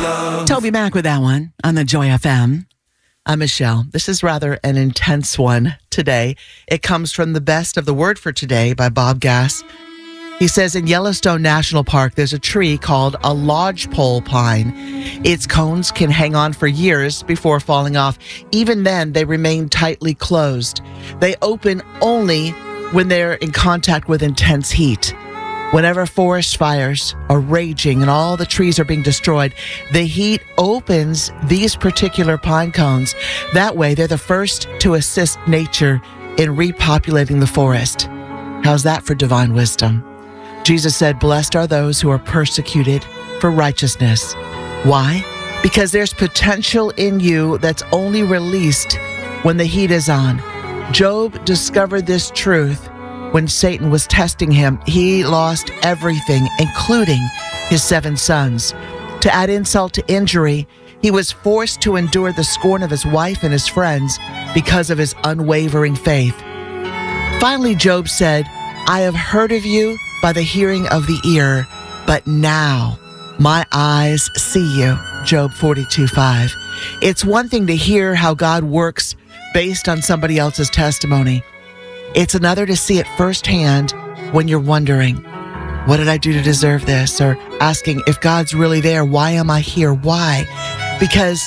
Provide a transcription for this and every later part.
Toby Mac with that one on the Joy FM. I'm Michelle. This is rather an intense one today. It comes from the Best of the Word for Today by Bob Gass. He says in Yellowstone National Park, there's a tree called a lodgepole pine. Its cones can hang on for years before falling off. Even then, they remain tightly closed. They open only when they're in contact with intense heat. Whenever forest fires are raging and all the trees are being destroyed, the heat opens these particular pine cones. That way, they're the first to assist nature in repopulating the forest. How's that for divine wisdom? Jesus said, "Blessed are those who are persecuted for righteousness." Why? Because there's potential in you that's only released when the heat is on. Job discovered this truth when Satan was testing him. He lost everything, including his 7 sons. To add insult to injury, he was forced to endure the scorn of his wife and his friends because of his unwavering faith. Finally, Job said, "I have heard of you by the hearing of the ear, but now my eyes see you." Job 42:5. It's one thing to hear how God works based on somebody else's testimony. It's another to see it firsthand when you're wondering, what did I do to deserve this? Or asking, if God's really there, why am I here? Why? Because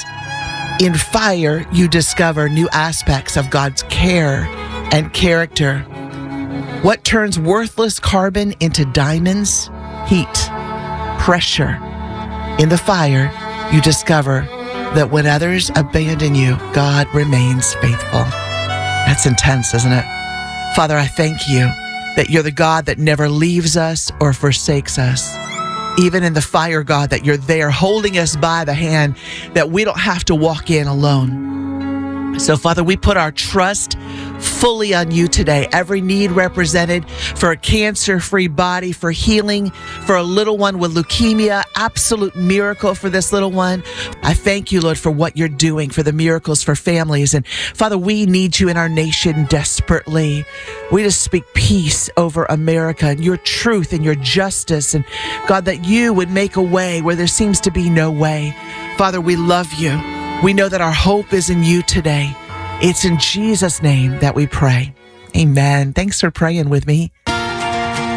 in fire, you discover new aspects of God's care and character. What turns worthless carbon into diamonds? Heat, pressure. In the fire, you discover that when others abandon you, God remains faithful. That's intense, isn't it? Father, I thank you that you're the God that never leaves us or forsakes us. Even in the fire, God, that you're there holding us by the hand, that we don't have to walk in alone. So, Father, we put our trust fully on you today. Every need represented, for a cancer-free body, for healing, for a little one with leukemia, absolute miracle for this little one. I thank you, Lord, for what you're doing, for the miracles for families. And Father, we need you in our nation desperately. We just speak peace over America and your truth and your justice. And God, that you would make a way where there seems to be no way. Father, we love you. We know that our hope is in you today. It's in Jesus' name that we pray. Amen. Thanks for praying with me.